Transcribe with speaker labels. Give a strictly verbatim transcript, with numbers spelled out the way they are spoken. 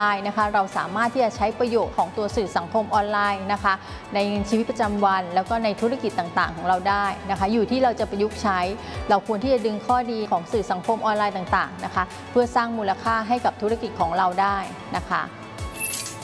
Speaker 1: นะคะเราสามารถที่จะใช้ประโยชน์ของตัวสื่อสังคมออนไลน์นะคะในชีวิตประจำวันแล้วก็ในธุรกิจต่างๆของเราได้นะคะอยู่ที่เราจะประยุกต์ใช้เราควรที่จะดึงข้อดีของสื่อสังคมออนไลน์ต่างๆนะคะเพื่อสร้างมูลค่าให้กับธุรกิจของเราได้นะคะ